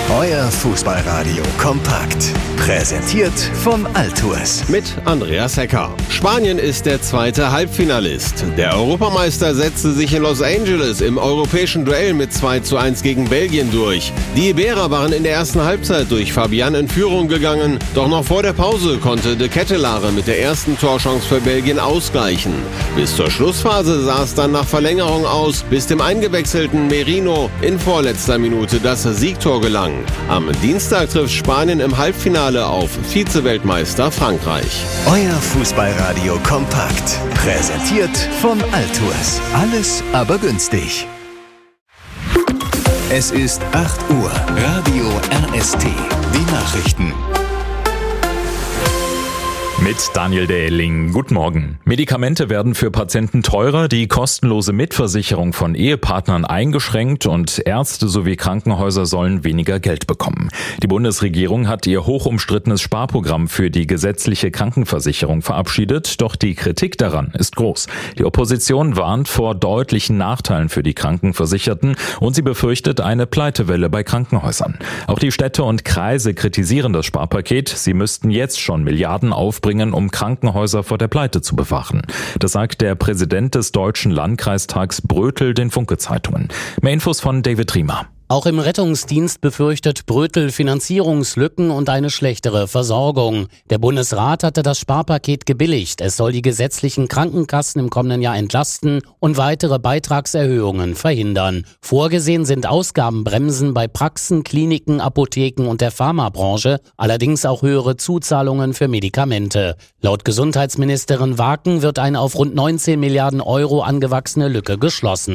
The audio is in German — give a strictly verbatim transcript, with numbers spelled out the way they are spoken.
Euer Fußballradio kompakt. Präsentiert vom Altours. Mit Andreas Hecker. Spanien ist der zweite Halbfinalist. Der Europameister setzte sich in Los Angeles im europäischen Duell mit zwei zu eins gegen Belgien durch. Die Iberer waren in der ersten Halbzeit durch Fabian in Führung gegangen. Doch noch vor der Pause konnte De Ketelaere mit der ersten Torchance für Belgien ausgleichen. Bis zur Schlussphase sah es dann nach Verlängerung aus, bis dem eingewechselten Merino in vorletzter Minute das Siegtor gelang. Am Dienstag trifft Spanien im Halbfinale auf Vize-Weltmeister Frankreich. Euer Fußballradio kompakt. Präsentiert vom Altours. Alles aber günstig. Es ist acht Uhr. Radio R S T. Die Nachrichten. Mit Daniel Dehling. Guten Morgen. Medikamente werden für Patienten teurer, die kostenlose Mitversicherung von Ehepartnern eingeschränkt und Ärzte sowie Krankenhäuser sollen weniger Geld bekommen. Die Bundesregierung hat ihr hochumstrittenes Sparprogramm für die gesetzliche Krankenversicherung verabschiedet, doch die Kritik daran ist groß. Die Opposition warnt vor deutlichen Nachteilen für die Krankenversicherten und sie befürchtet eine Pleitewelle bei Krankenhäusern. Auch die Städte und Kreise kritisieren das Sparpaket. Sie müssten jetzt schon Milliarden aufbringen, um Krankenhäuser vor der Pleite zu bewahren. Das sagt der Präsident des Deutschen Landkreistags Brötel den Funke-Zeitungen. Mehr Infos von David Riemer. Auch im Rettungsdienst befürchtet Brötel Finanzierungslücken und eine schlechtere Versorgung. Der Bundesrat hatte das Sparpaket gebilligt. Es soll die gesetzlichen Krankenkassen im kommenden Jahr entlasten und weitere Beitragserhöhungen verhindern. Vorgesehen sind Ausgabenbremsen bei Praxen, Kliniken, Apotheken und der Pharmabranche, allerdings auch höhere Zuzahlungen für Medikamente. Laut Gesundheitsministerin Waken wird eine auf rund neunzehn Milliarden Euro angewachsene Lücke geschlossen.